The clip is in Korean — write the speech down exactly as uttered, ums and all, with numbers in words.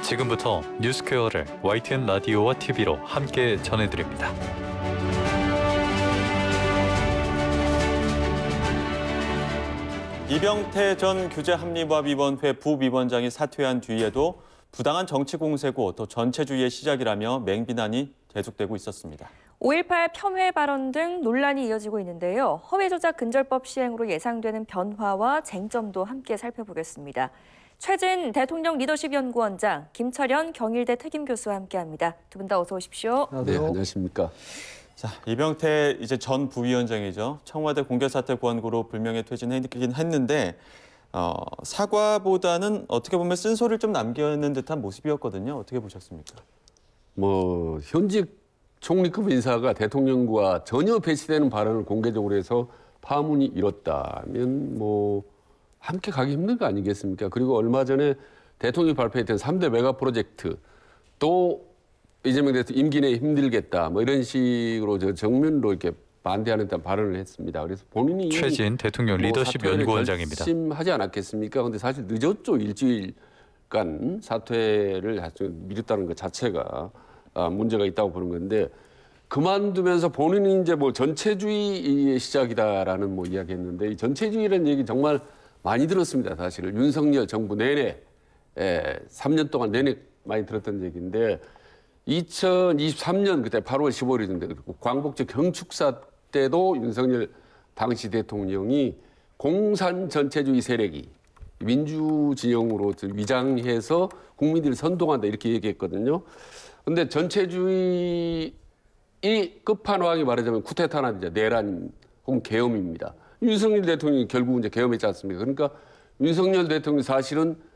지금부터 뉴스퀘어를 와이티엔 라디오와 티비로 함께 전해드립니다. 이병태 전 규제합리화위원회 부위원장이 사퇴한 뒤에도 부당한 정치 공세고 또 전체주의의 시작이라며 맹비난이 계속되고 있었습니다. 오일팔 폄훼 발언 등 논란이 이어지고 있는데요. 허위조작 근절법 시행으로 예상되는 변화와 쟁점도 함께 살펴보겠습니다. 최진 대통령 리더십 연구원장, 김철현 경일대 특임교수와 함께합니다. 두 분 다 어서 오십시오. 네, 안녕하십니까. 자, 이병태 이제 전 부위원장이죠. 청와대 공개사퇴 권고로 불명예 퇴진했긴 했는데 어, 사과보다는 어떻게 보면 쓴소리를 좀 남기는 듯한 모습이었거든요. 어떻게 보셨습니까? 뭐 현직 총리급 인사가 대통령과 전혀 배치되는 발언을 공개적으로 해서 파문이 일었다면 뭐 함께 가기 힘든 거 아니겠습니까? 그리고 얼마 전에 대통령이 발표했던 삼 대 메가 프로젝트 또 이재명 대통령 임기 내에 힘들겠다 뭐 이런 식으로 저 정면으로 이렇게 반대하는 듯한 발언을 했습니다. 그래서 본인이 최진 대통령 리더십 뭐 연구원장입니다. 결심하지 않았겠습니까? 근데 사실 늦었죠. 일주일간 사퇴를 미뤘다는 것 자체가 문제가 있다고 보는 건데 그만두면서 본인이 이제 뭐 전체주의의 시작이다라는 뭐 이야기했는데 이 전체주의라는 얘기 정말 많이 들었습니다. 사실은 윤석열 정부 내내 에, 삼 년 동안 내내 많이 들었던 얘기인데 이천이십삼 년 그때 팔월 십오일인데 광복절 경축사 때도 윤석열 당시 대통령이 공산 전체주의 세력이 민주 진영으로 위장해서 국민들을 선동한다 이렇게 얘기했거든요. 근데 전체주의의 끝판왕이 말하자면 쿠데타나 이제 내란 혹은 계엄입니다. 윤석열 대통령이 결국 이제 계엄했지 않습니까? 그러니까 윤석열 대통령이 사실은